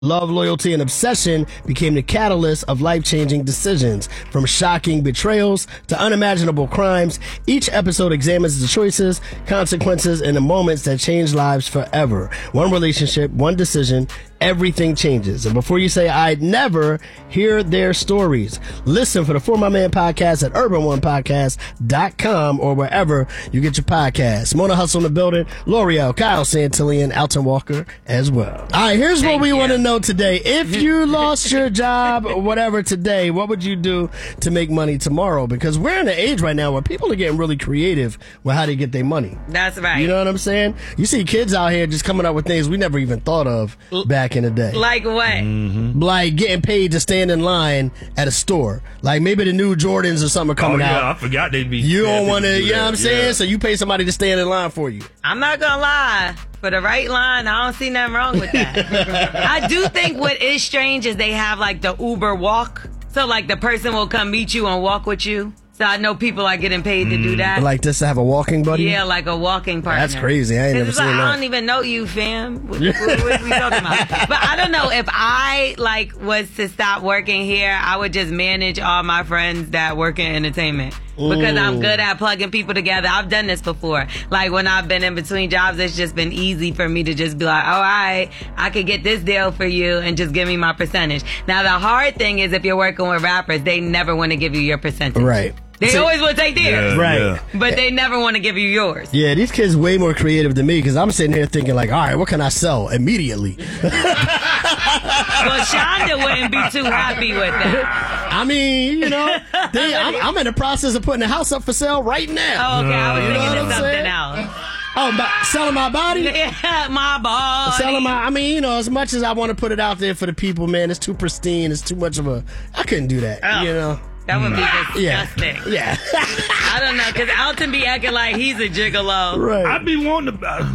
Love, loyalty, and obsession became the catalyst of life-changing decisions. From shocking betrayals to unimaginable crimes, each episode examines the choices, consequences, and the moments that change lives forever. One relationship, one decision, everything changes. And before you say, I'd never, hear their stories. Listen for the For My Man podcast at urbanonepodcast.com or wherever you get your podcasts. Mona Hustle in the building, L'Oreal, Kyle Santillian, Alton Walker as well. All right, here's what we want to know today. If you lost your job or whatever today, what would you do to make money tomorrow? Because we're in an age right now where people are getting really creative with how they get their money. That's right. You know what I'm saying? You see kids out here just coming up with things we never even thought of back in the day. Like what? Mm-hmm. Like getting paid to stand in line at a store. Like maybe the new Jordans or something are coming out. I forgot they'd be. You don't want to, you know what I'm saying? Yeah. So you pay somebody to stand in line for you. I'm not going to lie. For the right line, I don't see nothing wrong with that. I do think what is strange is they have like the Uber walk. So like the person will come meet you and walk with you. So I know people are getting paid to do that. Like this to have a walking buddy? Yeah, like a walking partner. That's crazy. I ain't never seen that. I don't even know you, fam. What are we talking about? But I don't know. If I was to stop working here, I would just manage all my friends that work in entertainment. Because I'm good at plugging people together. I've done this before. Like when I've been in between jobs, it's just been easy for me to just be like, all right, I could get this deal for you and just give me my percentage. Now the hard thing is if you're working with rappers, they never want to give you your percentage. Right. They always will take theirs. Right. Yeah. But they never want to give you yours. Yeah, these kids way more creative than me because I'm sitting here thinking like, all right, what can I sell immediately? Well, Shonda wouldn't be too happy with that. I mean, you know, I'm in the process of putting the house up for sale right now. Oh, okay, I was thinking of something saying? else. Oh, selling my body? Yeah, my body. Selling my, I mean, you know, as much as I want to put it out there for the people, man, it's too pristine. It's too much of a, I couldn't do that, you know. That would be disgusting. Yeah. I don't know, because Alton be acting like he's a gigolo. Right. I'd be wanting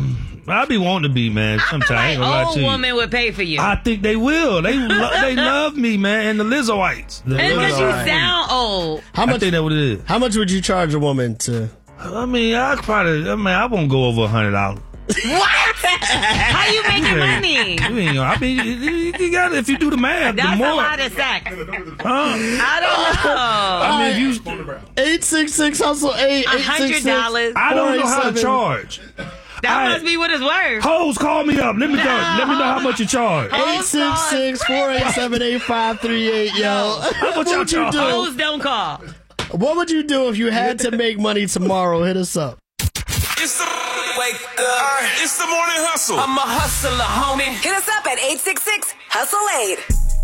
to be, man. Sometimes I ain't gonna lie to old you. woman would pay for you. I think they will. They love me, man. And the Lizzoites. And because you sound old. How much? I think that's what it is. How much would you charge a woman to? I mean, I won't go over $100. What? How you making money? I mean, you got if you do the math, That's the more. a lot of sex. Huh? I don't know. I mean, if you 866 hustle 8 $100. I don't know how to charge. That must be what it's worth. Hoes, call me up. Let me know how much you charge. 866-487-8538, yo. How much y'all charge? Hoes don't call. What would you do if you had to make money tomorrow? Hit us up. It's the wake up. It's the morning hustle. I'm a hustler, homie. Hit us up at 866-HUSTLE-8.